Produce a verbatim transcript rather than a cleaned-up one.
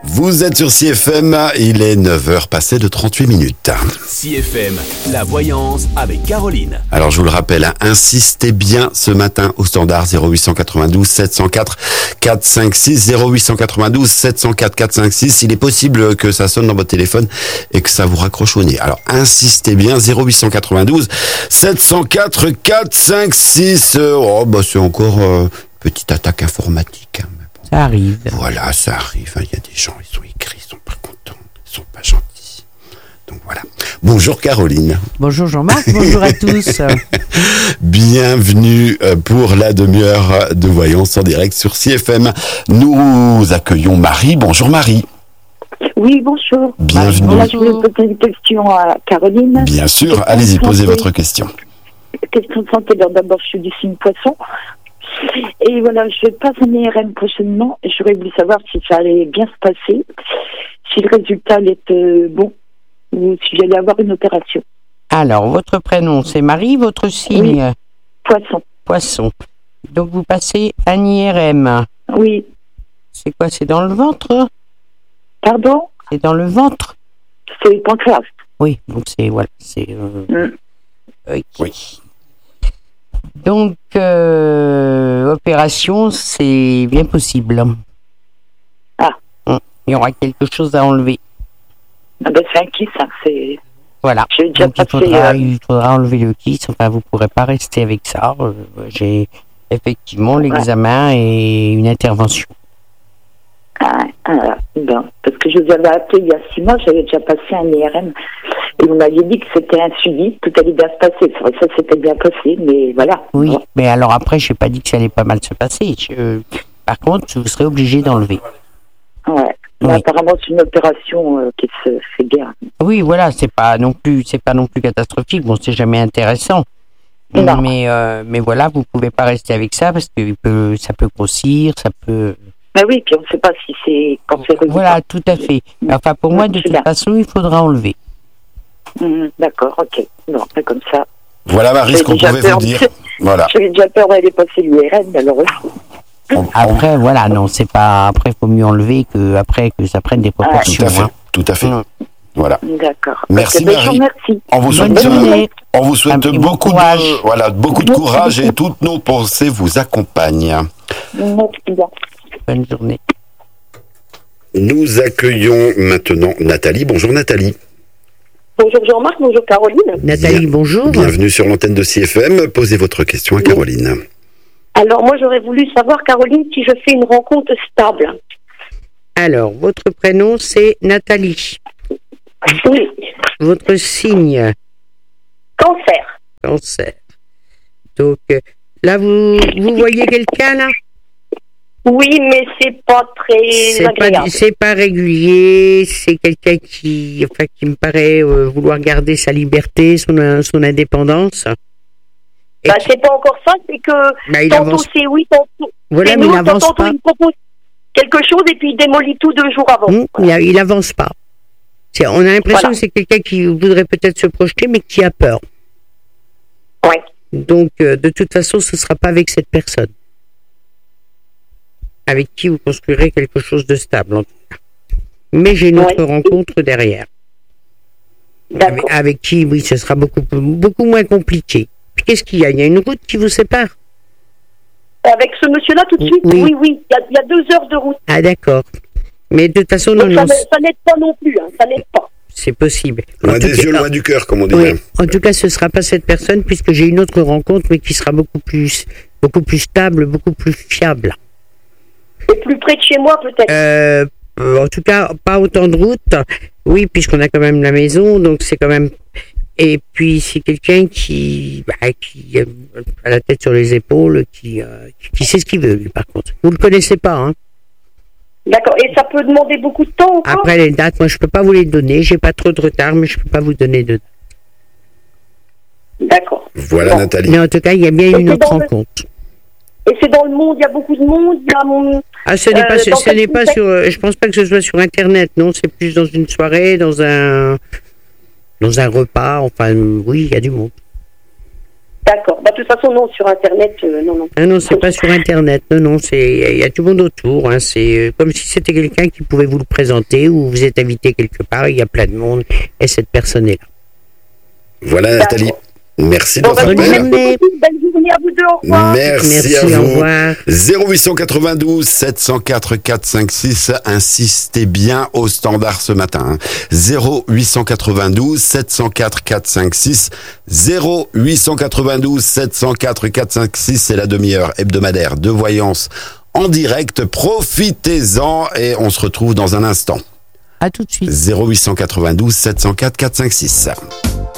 Vous êtes sur C F M, il est neuf heures passées de trente-huit minutes. C F M, la voyance avec Caroline. Alors je vous le rappelle, hein, insistez bien ce matin au standard zéro huit quatre-vingt-douze sept cent quatre quatre cent cinquante-six, zéro huit quatre-vingt-douze sept cent quatre quatre cent cinquante-six. Il est possible que ça sonne dans votre téléphone et que ça vous raccroche au nez. Alors insistez bien, zéro huit quatre-vingt-douze sept cent quatre quatre cent cinquante-six. Oh bah c'est encore euh, petite attaque informatique. Hein. Ça arrive. Voilà, ça arrive. Il y a des gens, ils sont écrits, ils sont pas contents, ils sont pas gentils. Donc voilà. Bonjour Caroline. Bonjour Jean-Marc, bonjour à tous. Bienvenue pour la demi-heure de voyance en direct sur C F M. Nous accueillons Marie. Bonjour Marie. Oui, bonjour. Bienvenue. Voilà, je voulais poser une question à Caroline. Bien sûr, allez-y, posez votre question. Question de santé. D'abord, je suis du signe poisson. Et voilà, je passe un I R M prochainement. J'aurais voulu savoir si ça allait bien se passer, si le résultat allait être euh, bon, ou si j'allais avoir une opération. Alors, votre prénom, c'est Marie, votre signe Oui. Poisson. Poisson. Donc, vous passez un I R M. Oui. C'est quoi? C'est dans le ventre? Pardon? C'est dans le ventre? C'est le pancréas. Oui, donc c'est... Voilà, c'est... Euh, Mm. okay. Oui. Donc, euh, opération, c'est bien possible. Ah. Il y aura quelque chose à enlever. Ah ben, c'est un kiss, hein, c'est... Voilà. J'ai déjà Donc, il, passé... faudra, euh, il faudra enlever le kiss. Enfin, vous ne pourrez pas rester avec ça. Euh, j'ai effectivement l'examen et une intervention. Ah, ah, bon, parce que je vous avais appelé il y a six mois, j'avais déjà passé un I R M et vous m'aviez dit que c'était un suivi, tout allait bien se passer. C'est vrai que ça s'était bien passé, mais voilà. Oui, Bon. mais alors après, je n'ai pas dit que ça allait pas mal se passer. Je- Par contre, vous serez obligé d'enlever. Ouais. Mais Oui. apparemment, c'est une opération euh, qui se fait bien. Oui, voilà, c'est pas non plus, c'est pas non plus catastrophique. Bon, c'est jamais intéressant. Non. Mais euh, mais voilà, vous pouvez pas rester avec ça parce que il peut, ça peut grossir, ça peut. Mais oui, puis on ne sait pas si c'est cancéreux. Voilà, tout à fait. Enfin, pour moi, de Je suis toute là. façon, il faudra enlever. Hum, D'accord, ok. Non, c'est comme ça. Voilà Marie, ce J'ai qu'on déjà pouvait peur vous de- dire. Voilà. J'avais déjà peur d'aller passer l'I R M, alors... On- on- Après, voilà, non, c'est pas. Après, il faut mieux enlever que après que ça prenne des Tout proportions. à fait, hein. tout à fait. Mm. Voilà. D'accord. Merci, Ok, ben, je vous Marie. remercie. On vous souhaite, Bonne journée. on vous souhaite Ah, et bon beaucoup courage. de, voilà, beaucoup de Merci courage et beaucoup. toutes nos pensées vous accompagnent. Merci bien. Bonne journée. Nous accueillons maintenant Nathalie. Bonjour Nathalie. Bonjour Jean-Marc, bonjour Caroline. Nathalie, Bien- bonjour. Bienvenue sur l'antenne de C F M. Posez votre question à Caroline. Alors moi j'aurais voulu savoir Caroline si je fais une rencontre stable. Alors, votre prénom, c'est Nathalie. Oui, Votre signe, cancer. cancer. Donc, euh, là, vous, vous voyez quelqu'un, là? Oui, mais c'est pas très C'est agréable. pas, c'est pas régulier, c'est quelqu'un qui, enfin, qui me paraît euh, vouloir garder sa liberté, son, euh, son indépendance. Et Bah, qui- c'est pas encore ça, c'est que bah, il tantôt avance, c'est oui, tantôt voilà, c'est mais il non, avance tantôt pas. il me propose quelque chose et puis il démolit tout deux jours avant. Hum, il, a- il avance pas. C'est- on a l'impression Voilà. que c'est quelqu'un qui voudrait peut-être se projeter, mais qui a peur. Ouais. Donc, euh, de toute façon, ce sera pas avec cette personne avec qui vous construirez quelque chose de stable, en tout cas. Mais j'ai une autre Ouais. rencontre derrière, avec, D'accord. avec qui, oui, ce sera beaucoup, beaucoup moins compliqué. Puis qu'est-ce qu'il y a? Il y a une route qui vous sépare? Avec ce monsieur-là tout de suite, Oui. oui, oui, il y, a- il y a deux heures de route. Ah, d'accord. Mais de toute façon, non, Donc ça, non, ne- ça n'aide pas non plus, hein, ça n'aide pas. c'est possible. En Loin tout des cas- yeux, loin du cœur, comme on dit. Oui. hein. En tout cas, ce sera pas cette personne puisque j'ai une autre rencontre, mais qui sera beaucoup plus, beaucoup plus stable, beaucoup plus fiable. Et plus près de chez moi peut-être. Euh, euh, en tout cas, pas autant de route. Oui, puisqu'on a quand même la maison, donc c'est quand même. Et puis c'est quelqu'un qui, bah, qui euh, a la tête sur les épaules, qui, euh, qui sait ce qu'il veut, lui, par contre. Vous le connaissez pas, hein. D'accord. Et ça peut demander beaucoup de temps encore. Après les dates, moi je peux pas vous les donner. J'ai pas trop de retard, mais je peux pas vous donner de. D'accord. Voilà Bon. Nathalie. Mais en tout cas, il y a bien Et une c'est autre dans le- rencontre. Et c'est dans le monde, il y a beaucoup de monde, il y a mon... Ah, ce n'est Euh, pas, ce, dans ce quel n'est pas contexte sur. euh, Je pense pas que ce soit sur Internet. Non, c'est plus dans une soirée, dans un, dans un repas. Enfin, euh, oui, il y a du monde. D'accord. Bah, de toute façon, non, sur Internet, euh, non, non. Ah non, c'est pas sur Internet. Non, non, c'est il y a tout le monde autour. Hein. C'est euh, comme si c'était quelqu'un qui pouvait vous le présenter ou vous êtes invité quelque part. Il y a plein de monde et cette personne est là. Voilà, Nathalie. Merci de Bon, votre bah, bonne appel. journée. Bonne journée à vous deux, au revoir. Merci, Merci, à au vous. revoir. zéro huit cent quatre-vingt-douze sept cent quatre quatre cinq six. Insistez bien au standard ce matin. hein. zéro huit cent quatre-vingt-douze sept cent quatre quatre cinq six. zéro huit cent quatre-vingt-douze sept cent quatre quatre cinq six. C'est la demi-heure hebdomadaire de voyance en direct. Profitez-en et on se retrouve dans un instant. À tout de suite. zéro huit cent quatre-vingt-douze sept cent quatre quatre cinq six.